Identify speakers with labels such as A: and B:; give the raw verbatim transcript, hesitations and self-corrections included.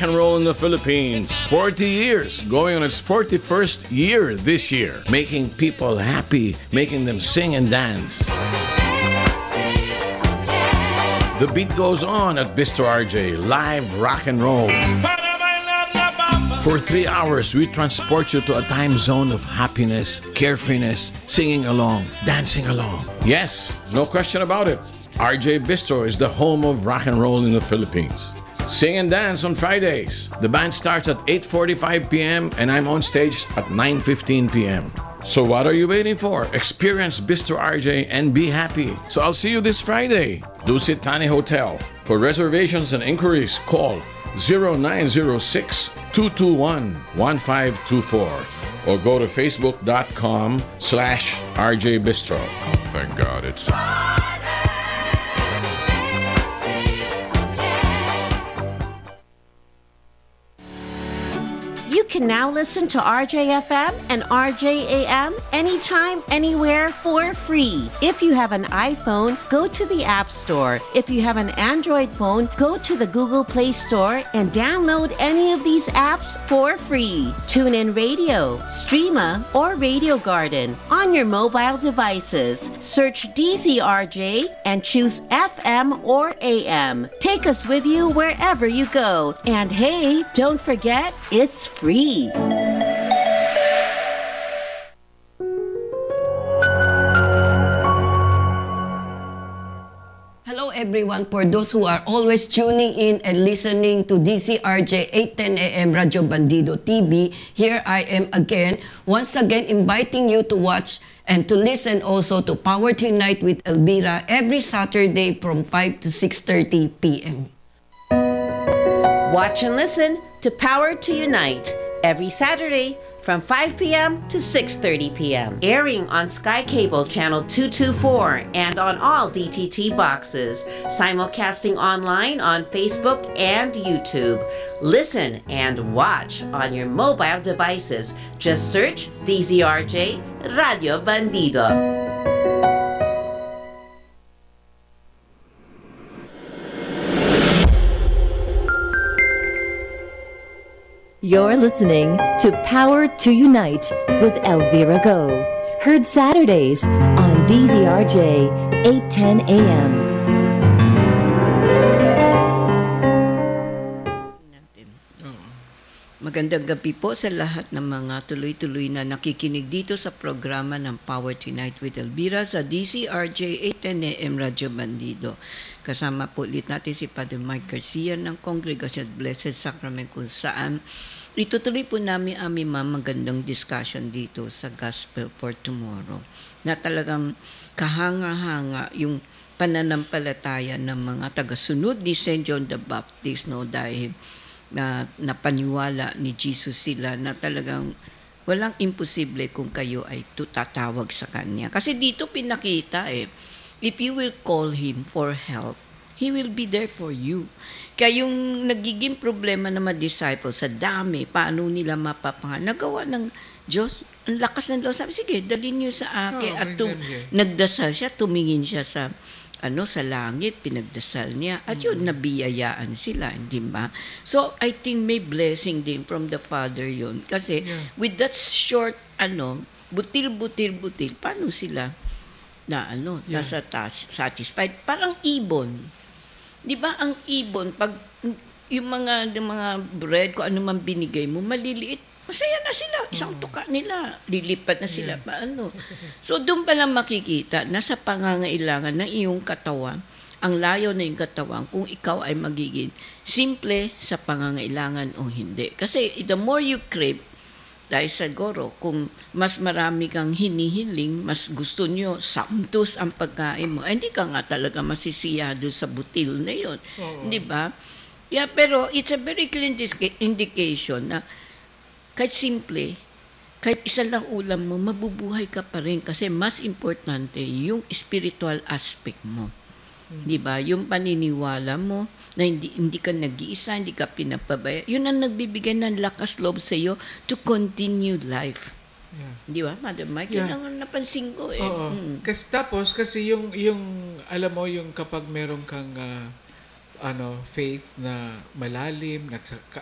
A: rock and roll in the Philippines. forty years, going on its forty-first year this year. Making people happy, making them sing and dance. The beat goes on at Bistro R J, live rock and roll. For three hours, we transport you to a time zone of happiness, carefreeness, singing along, dancing along. Yes, no question about it. R J Bistro is the home of rock and roll in the Philippines. Sing and dance on Fridays. The band starts at eight forty-five p.m. and I'm on stage at nine fifteen p.m. So what are you waiting for? Experience Bistro R J and be happy. So I'll see you this Friday. Dusit Thani Hotel. For reservations and inquiries, call zero nine zero six, two two one, one five two four or go to facebook.com slash RJ Bistro.
B: Thank God it's...
C: You can now listen to R J F M and R J A M anytime, anywhere for free. If you have an iPhone, go to the App Store. If you have an Android phone, go to the Google Play Store and download any of these apps for free. TuneIn Radio, Streama, or Radio Garden on your mobile devices. Search D Z R J and choose F M or A M. Take us with you wherever you go. And hey, don't forget, it's free.
D: Hello everyone, for those who are always tuning in and listening to D C R J eight ten A M Radio Bandido T V, here I am again, once again inviting you to watch and to listen also to Power Tonight with Elvira every Saturday from five to six thirty p.m.
C: Watch and listen to Power to Unite every Saturday from five p.m. to six thirty p.m. Airing on Sky Cable Channel two twenty-four and on all D T T boxes. Simulcasting online on Facebook and YouTube. Listen and watch on your mobile devices. Just search D Z R J Radio Bandido.
E: You're listening to Power to Unite with Elvira Go. Heard Saturdays on D Z R J eight ten A M.
D: Magandang gabi po sa lahat ng mga tuloy-tuloy na nakikinig dito sa programa ng Power Tonight with Elvira sa D C R J eight ten A M Radio Bandido. Kasama po ulit natin si Padre Mike Garcia ng Congregation Blessed Sacrament kung saan itutuloy po namin aming mga magandang discussion dito sa Gospel for Tomorrow na talagang kahanga-hanga yung pananampalataya ng mga tagasunod ni Saint John the Baptist, no, dahil na napaniwala ni Jesus sila na talagang walang imposible kung kayo ay tutatawag sa Kanya. Kasi dito pinakita eh, if you will call Him for help, He will be there for you. Kaya yung nagiging problema ng mga disciples sa dami, paano nila mapapangalan, nagawa ng Diyos, ang lakas ng Diyos, sabi, sige, dalhin niyo sa akin.
F: Oh,
D: At tum- nagdasal siya, tumingin siya sa ano sa langit, pinagdasal niya. At yun, nabiyayaan sila, hindi ba? So, I think may blessing din from the Father yun. Kasi, yeah, with that short, ano, butil-butil-butil, paano sila na, ano, yeah, nasa tas, satisfied? Parang ibon. Di ba, ang ibon, pag yung mga, yung mga bread, kung ano man binigay mo, maliliit, masaya na sila. Isang tuka nila. Lilipat na sila. Yeah. Paano? So, doon pa lang makikita na sa pangangailangan ng iyong katawan, ang layo na yung katawan, kung ikaw ay magiging simple sa pangangailangan o hindi. Kasi the more you crave, dahil siguro, kung mas marami kang hinihiling, mas gusto nyo, samtus ang pagkain mo, ay, hindi ka nga talaga masisiyado sa butil na yun. Uh-huh. Di ba? Yeah, pero it's a very clear indication na kahit simple, kahit isa lang ulam mo, mabubuhay ka pa rin kasi mas importante yung spiritual aspect mo. Hmm. Di ba? Yung paniniwala mo na hindi, hindi ka nag-iisa, hindi ka pinapabaya. Yun ang nagbibigay ng lakas loob sa iyo to continue life. Yeah. Di ba, Madam Mike? Yeah. Yun ang napansin ko eh.
F: Oo. Hmm. Kasi, tapos, kasi yung, yung, alam mo, yung kapag meron kang uh, ano, faith na malalim,